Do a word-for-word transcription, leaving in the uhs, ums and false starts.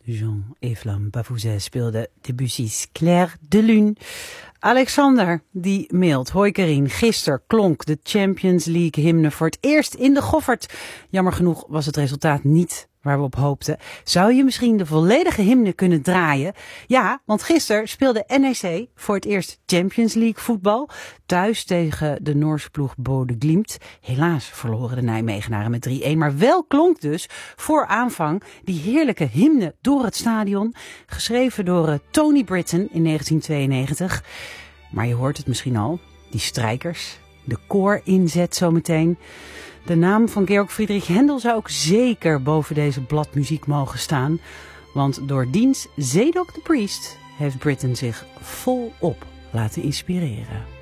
Jean-Evlam Bavouzet speelde Debussy's Clair de Lune. Alexander, die mailt. Hoi Karin, gisteren klonk de Champions League hymne voor het eerst in de Goffert. Jammer genoeg was het resultaat niet waar we op hoopten. Zou je misschien de volledige hymne kunnen draaien? Ja, want gisteren speelde N E C voor het eerst Champions League voetbal. Thuis tegen de Noorse ploeg Bode Glimt. Helaas verloren de Nijmegenaren met drie-een. Maar wel klonk dus voor aanvang die heerlijke hymne door het stadion. Geschreven door uh, Tony Britton in negentien tweeënnegentig. Maar je hoort het misschien al. Die strijkers. De koorinzet zometeen. De naam van Georg Friedrich Händel zou ook zeker boven deze bladmuziek mogen staan. Want door diens Zadok the Priest heeft Britton zich volop laten inspireren.